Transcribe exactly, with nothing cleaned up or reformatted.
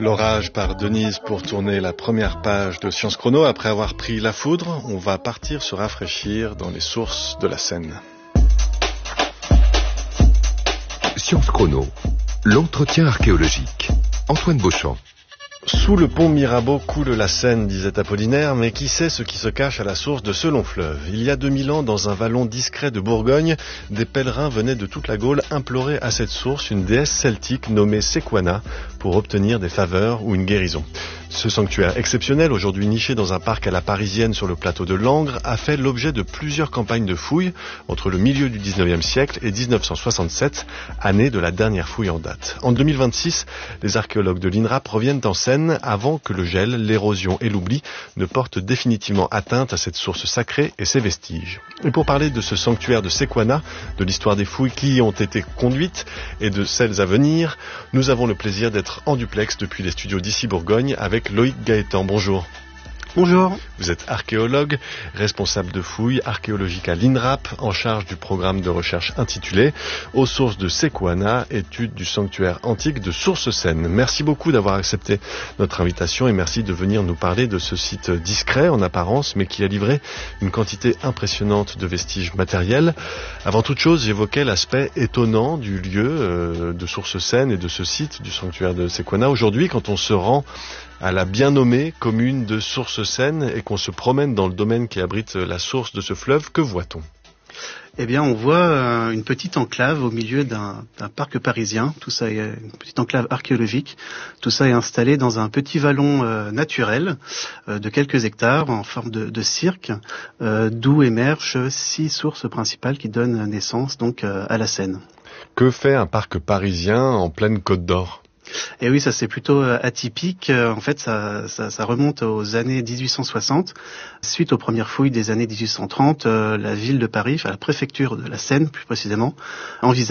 L'orage par Denise pour tourner la première page de Science Chrono. Après avoir pris la foudre, on va partir se rafraîchir dans les sources de la Seine. Science Chrono, l'entretien archéologique. Antoine Beauchamp. Sous le pont Mirabeau coule la Seine, disait Apollinaire, mais qui sait ce qui se cache à la source de ce long fleuve? Il y a deux mille ans, dans un vallon discret de Bourgogne, des pèlerins venaient de toute la Gaule implorer à cette source une déesse celtique nommée Sequana pour obtenir des faveurs ou une guérison. Ce sanctuaire exceptionnel, aujourd'hui niché dans un parc à la parisienne sur le plateau de Langres, a fait l'objet de plusieurs campagnes de fouilles entre le milieu du dix-neuvième siècle et dix-neuf cent soixante-sept, année de la dernière fouille en date. En deux mille vingt-six, les archéologues de l'INRAP reviennent en Seine avant que le gel, l'érosion et l'oubli ne portent définitivement atteinte à cette source sacrée et ses vestiges. Et pour parler de ce sanctuaire de Sequana, de l'histoire des fouilles qui y ont été conduites et de celles à venir, nous avons le plaisir d'être en duplex depuis les studios d'ici Bourgogne avec Loïc Gaëtan. Bonjour. Bonjour. Vous êtes archéologue, responsable de fouilles archéologiques à l'INRAP, en charge du programme de recherche intitulé « Aux sources de Sequana, étude du sanctuaire antique de Source-Seine ». Merci beaucoup d'avoir accepté notre invitation et merci de venir nous parler de ce site discret en apparence, mais qui a livré une quantité impressionnante de vestiges matériels. Avant toute chose, j'évoquais l'aspect étonnant du lieu euh, de Source-Seine et de ce site du sanctuaire de Sequana. Aujourd'hui, quand on se rend à la bien nommée commune de Source-Seine et qu'on se promène dans le domaine qui abrite la source de ce fleuve, que voit-on? Eh bien, on voit euh, une petite enclave au milieu d'un, d'un parc parisien. Tout ça est une petite enclave archéologique. Tout ça est installé dans un petit vallon euh, naturel euh, de quelques hectares en forme de, de cirque, euh, d'où émergent six sources principales qui donnent naissance donc euh, à la Seine. Que fait un parc parisien en pleine Côte d'Or? Et oui, ça c'est plutôt atypique. En fait, ça, ça, ça remonte aux années dix-huit cent soixante. Suite aux premières fouilles des années dix-huit cent trente, euh, la ville de Paris, enfin la préfecture de la Seine plus précisément, envisage